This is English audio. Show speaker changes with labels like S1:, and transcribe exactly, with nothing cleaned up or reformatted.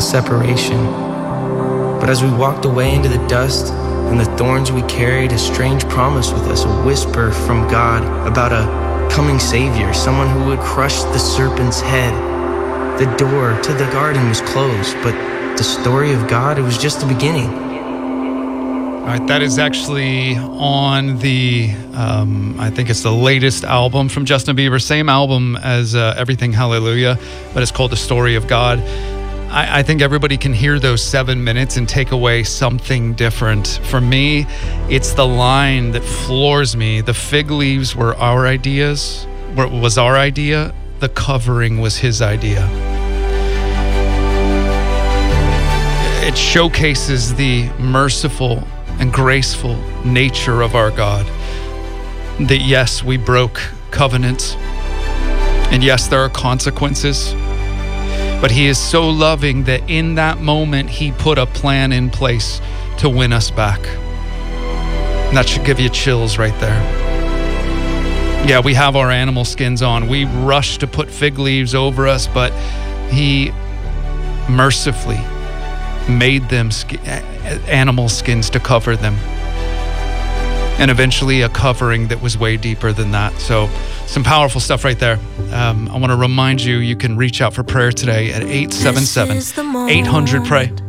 S1: separation. But as we walked away into the dust and the thorns we carried, a strange promise with us, a whisper from God about a coming Savior, someone who would crush the serpent's head. The door to the garden was closed, but the story of God, it was just the beginning.
S2: All right, that is actually on the, um, I think it's the latest album from Justin Bieber, same album as uh, Everything Hallelujah, but it's called The Story of God. I, I think everybody can hear those seven minutes and take away something different. For me, it's the line that floors me. The fig leaves were our ideas, were, was our idea. The covering was his idea. It showcases the merciful and graceful nature of our God. That yes, we broke covenants, and yes, there are consequences, but he is so loving that in that moment he put a plan in place to win us back. And that should give you chills right there. Yeah, we have our animal skins on. We rush to put fig leaves over us, but he mercifully made them sk- animal skins to cover them. And eventually a covering that was way deeper than that. So some powerful stuff right there. Um, I want to remind you, you can reach out for prayer today at eight seven seven, eight hundred, pray.